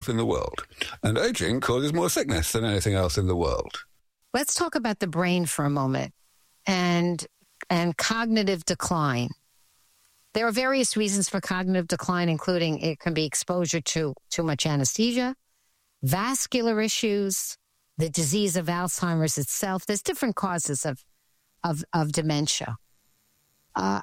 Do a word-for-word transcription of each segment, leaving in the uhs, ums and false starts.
health in the world. And aging causes more sickness than anything else in the world. Let's talk about the brain for a moment and and cognitive decline. There are various reasons for cognitive decline, including it can be exposure to too much anesthesia, vascular issues, the disease of Alzheimer's itself. There's different causes of of, of dementia. Uh,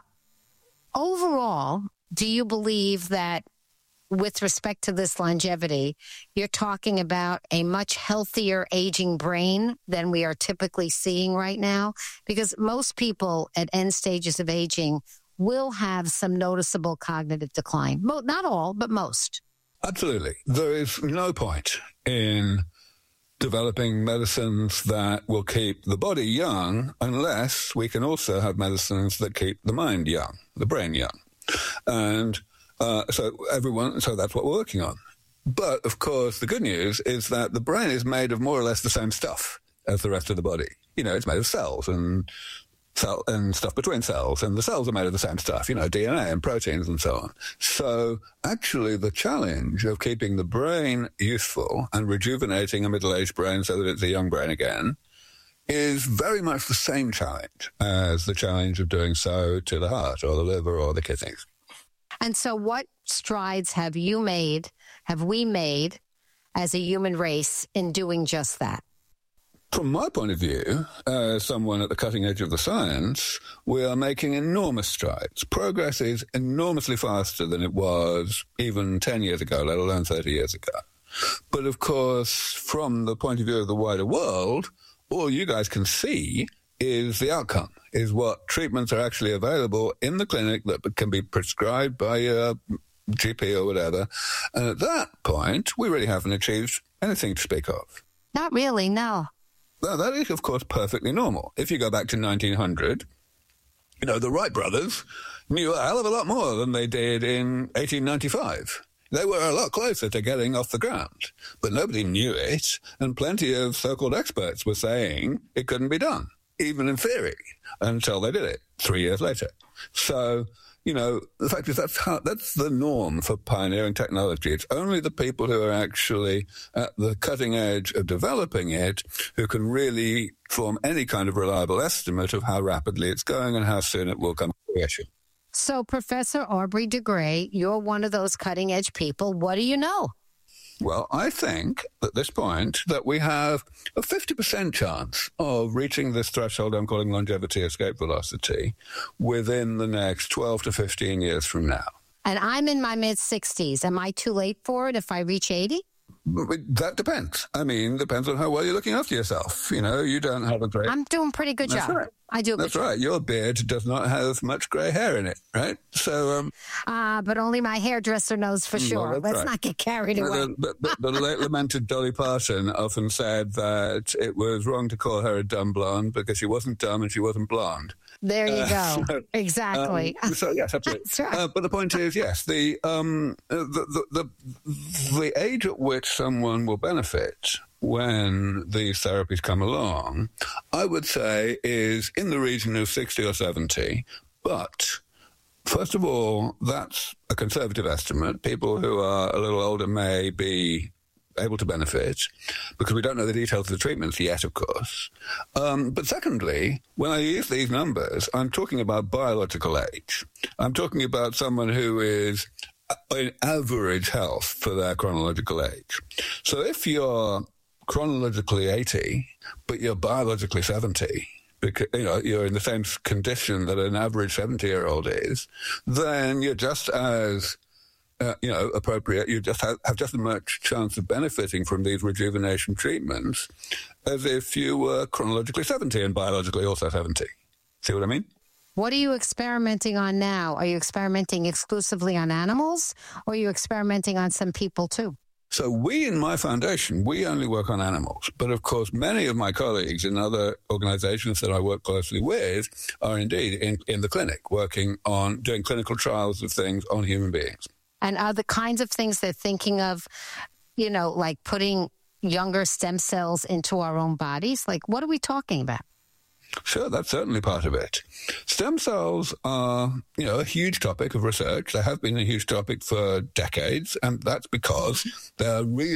overall, do you believe that with respect to this longevity, you're talking about a much healthier aging brain than we are typically seeing right now? Because most people at end stages of aging will have some noticeable cognitive decline. Mo- not all, but most. Absolutely. There is no point in developing medicines that will keep the body young unless we can also have medicines that keep the mind young, the brain young. And uh, so everyone, so that's what we're working on. But, of course, the good news is that the brain is made of more or less the same stuff as the rest of the body. You know, it's made of cells and cell and stuff between cells, and the cells are made of the same stuff, you know, D N A and proteins and so on. So actually the challenge of keeping the brain useful and rejuvenating a middle-aged brain so that it's a young brain again is very much the same challenge as the challenge of doing so to the heart or the liver or the kidneys. And so what strides have you made, have we made as a human race in doing just that? From my point of view, as someone at the cutting edge of the science, we are making enormous strides. Progress is enormously faster than it was even ten years ago, let alone thirty years ago. But of course, from the point of view of the wider world, all you guys can see is the outcome, is what treatments are actually available in the clinic that can be prescribed by a G P or whatever. And at that point, we really haven't achieved anything to speak of. Not really, no. Well, that is, of course, perfectly normal. If you go back to nineteen hundred, you know, the Wright brothers knew a hell of a lot more than they did in eighteen ninety-five. They were a lot closer to getting off the ground, but nobody knew it, and plenty of so-called experts were saying it couldn't be done, even in theory, until they did it three years later. So, you know, the fact is that's how, that's the norm for pioneering technology. It's only the people who are actually at the cutting edge of developing it who can really form any kind of reliable estimate of how rapidly it's going and how soon it will come to fruition. So, Professor Aubrey de Grey, you're one of those cutting edge people. What do you know? Well, I think at this point that we have a fifty percent chance of reaching this threshold I'm calling longevity escape velocity within the next twelve to fifteen years from now. And I'm in my mid-sixties. Am I too late for it if I reach eighty? That depends. I mean, depends on how well you're looking after yourself. You know, you don't have a great... I'm doing a pretty good That's job. Right. I do a That's good right. job. Your beard does not have much grey hair in it, right? So, um... Uh, but only my hairdresser knows for sure. Well, Let's right. not get carried away. The, the, the, the late lamented Dolly Parton often said that it was wrong to call her a dumb blonde because she wasn't dumb and she wasn't blonde. There you Uh, go. so, Exactly. Um, so yes, absolutely. That's right. Uh, but the point is, yes, the, um, the, the the the age at which someone will benefit when these therapies come along, I would say, is in the region of sixty or seventy. But first of all, that's a conservative estimate. People who are a little older may be able to benefit because we don't know the details of the treatments yet, of course. Um, but secondly, when I use these numbers, I'm talking about biological age. I'm talking about someone who is in average health for their chronological age. So if you're chronologically eighty, but you're biologically seventy, because, you know, you're in the same condition that an average seventy-year-old is, then you're just as Uh, you know, appropriate, you just have, have just as much chance of benefiting from these rejuvenation treatments as if you were chronologically seventy and biologically also seventy. See what I mean? What are you experimenting on now? Are you experimenting exclusively on animals, or are you experimenting on some people too? So we in my foundation, we only work on animals. But of course, many of my colleagues in other organizations that I work closely with are indeed in, in the clinic working on doing clinical trials of things on human beings. And are the kinds of things they're thinking of, you know, like putting younger stem cells into our own bodies? Like, what are we talking about? Sure, that's certainly part of it. Stem cells are, you know, a huge topic of research. They have been a huge topic for decades, and that's because they're really